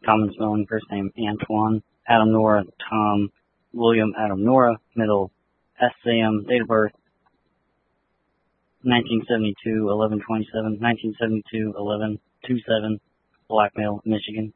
common spelling, first name Antoine, Adam Nora, Tom, William Adam Nora, middle S. Sam, date of birth 1972, 11/27, 1972, 11/27, black male, Michigan.